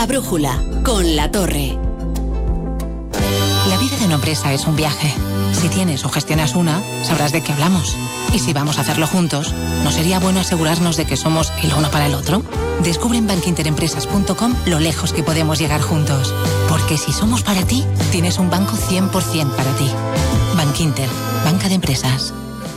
La brújula, con La Torre. La vida de una empresa es un viaje. Si tienes o gestionas una, sabrás de qué hablamos. Y si vamos a hacerlo juntos, ¿no sería bueno asegurarnos de que somos el uno para el otro? Descubre en bankinterempresas.com lo lejos que podemos llegar juntos. Porque si somos para ti, tienes un banco 100% para ti. Bankinter, banca de empresas.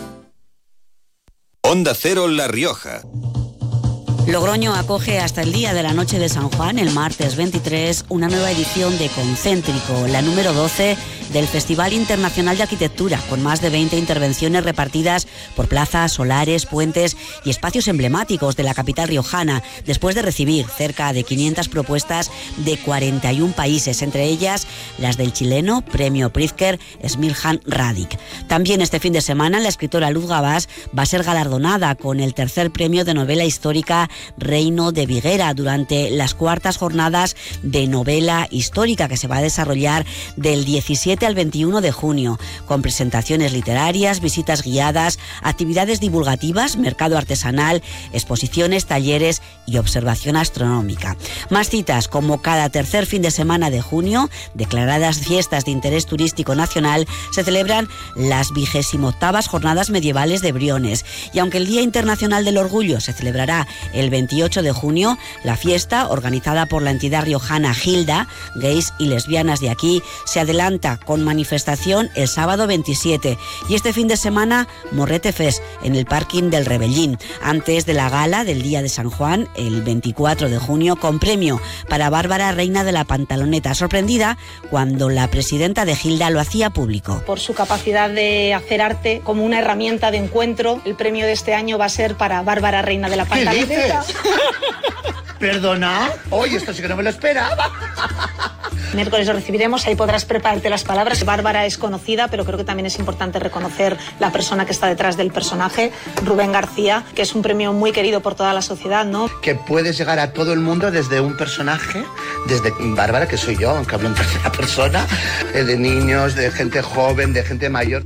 Onda Cero La Rioja. Logroño acoge hasta el día de la noche de San Juan, el martes 23, una nueva edición de Concéntrico, la número 12 del Festival Internacional de Arquitectura, con más de 20 intervenciones repartidas por plazas, solares, puentes y espacios emblemáticos de la capital riojana, después de recibir cerca de 500 propuestas de 41 países, entre ellas las del chileno Premio Pritzker Smiljan Radic. También este fin de semana la escritora Luz Gabás va a ser galardonada con el tercer premio de novela histórica Reino de Viguera durante las cuartas jornadas de novela histórica que se va a desarrollar del 17 al 21 de junio, con presentaciones literarias, visitas guiadas, actividades divulgativas, mercado artesanal, exposiciones, talleres y observación astronómica. Más citas, como cada tercer fin de semana de junio, declaradas fiestas de interés turístico nacional, se celebran las 28ª Jornadas Medievales de Briones. Y aunque el Día Internacional del Orgullo se celebrará el 28 de junio, la fiesta, organizada por la entidad riojana Gilda, gays y lesbianas de aquí, se adelanta con manifestación el sábado 27 y este fin de semana Morrete Fest en el parking del Rebellín, antes de la gala del Día de San Juan el 24 de junio, con premio para Bárbara Reina de la Pantaloneta, sorprendida cuando la presidenta de Gilda lo hacía público. Por su capacidad de hacer arte como una herramienta de encuentro, el premio de este año va a ser para Bárbara Reina de la Pantaloneta. ¿Perdona? Oye, esto sí que no me lo esperaba. Miércoles lo recibiremos, ahí podrás prepararte las palabras. Bárbara es conocida, pero creo que también es importante reconocer la persona que está detrás del personaje, Rubén García, que es un premio muy querido por toda la sociedad, ¿no? Que puedes llegar a todo el mundo desde un personaje, desde Bárbara, que soy yo, aunque hablo en tercera persona, de niños, de gente joven, de gente mayor.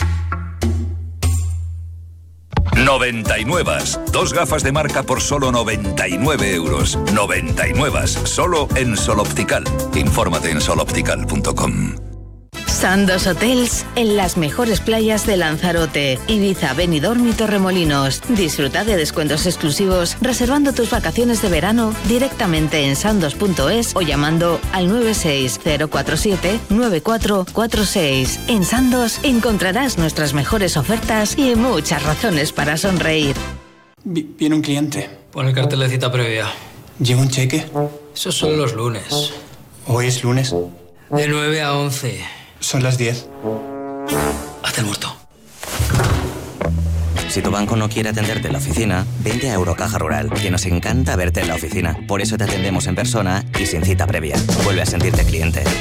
99. Dos gafas de marca por solo 99 euros. 99. Solo en Sol Optical. Infórmate en soloptical.com. Sandos Hotels en las mejores playas de Lanzarote, Ibiza, Benidorm y Torremolinos. Disfruta de descuentos exclusivos reservando tus vacaciones de verano directamente en sandos.es o llamando al 960479446. En Sandos encontrarás nuestras mejores ofertas y muchas razones para sonreír. Viene un cliente. Pon el cartel de cita previa. ¿Lleva un cheque? Eso son los lunes. ¿Hoy es lunes? De 9 a 11. Son las 10. Hazte el muerto. Si tu banco no quiere atenderte en la oficina, vente a Eurocaja Rural, que nos encanta verte en la oficina. Por eso te atendemos en persona y sin cita previa. Vuelve a sentirte cliente.